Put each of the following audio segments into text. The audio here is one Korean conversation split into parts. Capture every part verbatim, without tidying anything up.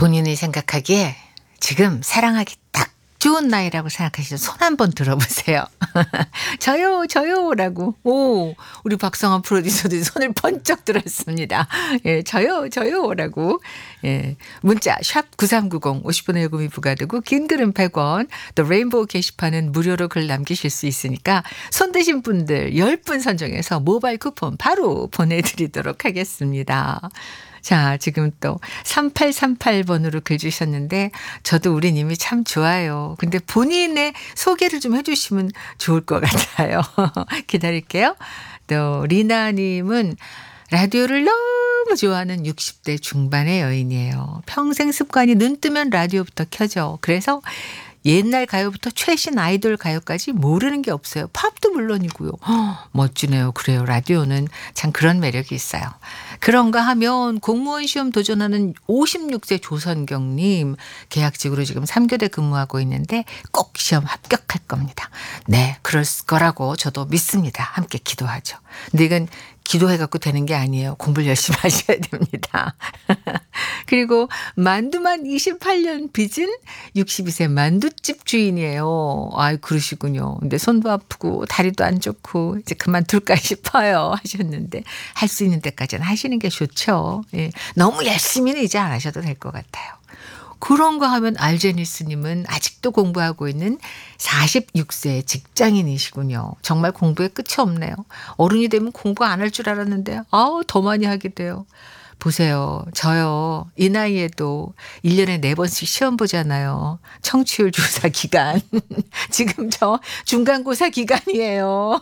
본인이 생각하기에 지금 사랑하기 딱 좋은 나이라고 생각하시죠? 손 한번 들어보세요. 저요, 저요라고. 오, 우리 박성환 프로듀서도 손을 번쩍 들었습니다. 예, 저요, 저요라고. 예, 문자 샵 구삼구공 오십 분의 요금이 부과되고 긴 글은 백 원. 또 레인보우 게시판은 무료로 글 남기실 수 있으니까 손 드신 분들 십 분 선정해서 모바일 쿠폰 바로 보내드리도록 하겠습니다. 자, 지금 또 삼팔삼팔 번으로 글 주셨는데 저도 우리 님이 참 좋아요. 근데 본인의 소개를 좀 해 주시면 좋을 것 같아요. 기다릴게요. 또 리나 님은 라디오를 너무 좋아하는 육십 대 중반의 여인이에요. 평생 습관이 눈 뜨면 라디오부터 켜죠. 그래서 옛날 가요부터 최신 아이돌 가요까지 모르는 게 없어요. 팝도 물론이고요. 허, 멋지네요. 그래요. 라디오는 참 그런 매력이 있어요. 그런가 하면 공무원 시험 도전하는 오십육 세 조선경님 계약직으로 지금 삼 교대 근무하고 있는데 꼭 시험 합격할 겁니다. 네, 그럴 거라고 저도 믿습니다. 함께 기도하죠. 근데 이건 기도해갖고 되는 게 아니에요. 공부를 열심히 하셔야 됩니다. 그리고 만두만 이십팔 년 빚은 육십이 세 만두집 주인이에요. 아이, 그러시군요. 근데 손도 아프고 다리도 안 좋고 이제 그만둘까 싶어요 하셨는데 할 수 있는 데까지는 하시는 게 좋죠. 예. 너무 열심히는 이제 안 하셔도 될 것 같아요. 그런가 하면 알제니스님은 아직도 공부하고 있는 사십육 세 직장인이시군요. 정말 공부에 끝이 없네요. 어른이 되면 공부 안 할 줄 알았는데 아우 더 많이 하게 돼요. 보세요. 저요. 이 나이에도 일 년에 네 번씩 시험 보잖아요. 청취율 조사 기간. 지금 저 중간고사 기간이에요.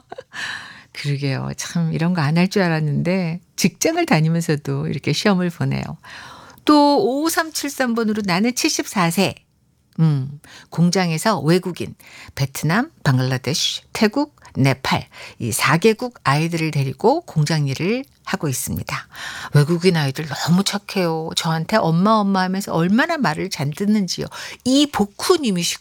그러게요. 참 이런 거 안 할 줄 알았는데 직장을 다니면서도 이렇게 시험을 보네요. 또 오삼칠삼 번으로 나는 칠십사 세. 음, 공장에서 외국인, 베트남, 방글라데시, 태국, 네팔 이 사 개국 아이들을 데리고 공장 일을 하고 있습니다. 외국인 아이들 너무 착해요. 저한테 엄마 엄마 하면서 얼마나 말을 잘 듣는지요. 이복훈님이시군요.